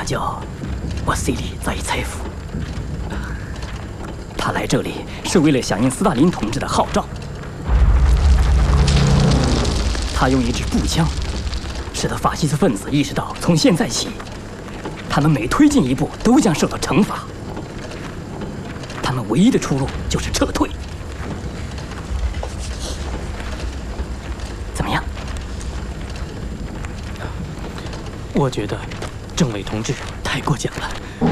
叫瓦西里·扎伊采夫。他来这里是为了响应斯大林同志的号召。他用一支步枪，使得法西斯分子意识到，从现在起，他们每推进一步都将受到惩罚。他们唯一的出路就是撤退。怎么样？ 我觉得政委同志太过奖了。